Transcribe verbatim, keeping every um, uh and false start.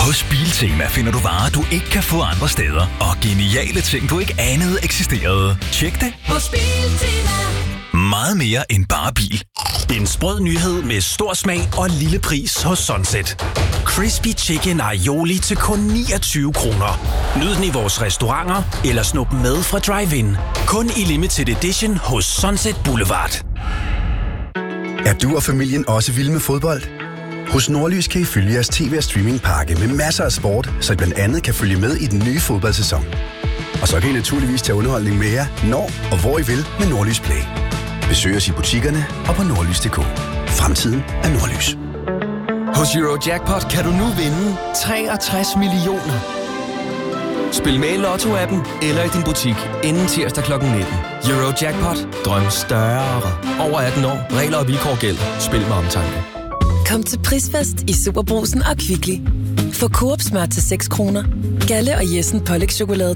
Hos Biltema finder du varer, du ikke kan få andre steder. Og geniale ting, du ikke anede eksisterede. Tjek det hos Biltema. Meget mere end bare bil. En sprød nyhed med stor smag og lille pris hos Sunset. Crispy Chicken Aioli til kun niogtyve kroner. Nyd den i vores restauranter eller snup med fra drive-in. Kun i limited edition hos Sunset Boulevard. Er du og familien også vilde med fodbold? Hos Nordlys kan I følge jeres tv- og streamingpakke med masser af sport, så I blandt andet kan følge med i den nye fodboldsæson. Og så kan I naturligvis tage underholdning med jer, når og hvor I vil med Nordlys Play. Besøg os i butikkerne og på nordlys punktum d k. Fremtiden er Nordlys. Hos Eurojackpot kan du nu vinde treogtres millioner. Spil med i Lotto-appen eller i din butik inden tirsdag klokken nitten. Eurojackpot. Drøm større. Over atten år. Regler og vilkår gælder. Spil med omtanke. Kom til Prisfest i Superbrugsen og Kvickly. Få Coop smør til seks kroner. Galle og Jessen pålægschokolade